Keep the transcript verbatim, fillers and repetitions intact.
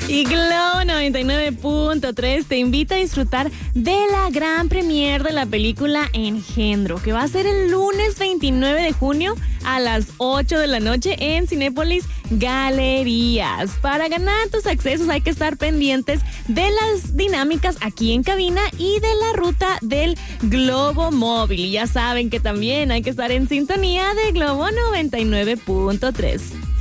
Y Globo noventa y nueve punto tres te invita a disfrutar de la gran premier de la película Engendro, que va a ser el lunes veintinueve de junio a las ocho de la noche en Cinépolis Galerías. Para ganar tus accesos hay que estar pendientes de las dinámicas aquí en cabina y de la ruta del Globo Móvil. Y ya saben que también hay que estar en sintonía de Globo noventa y nueve punto tres.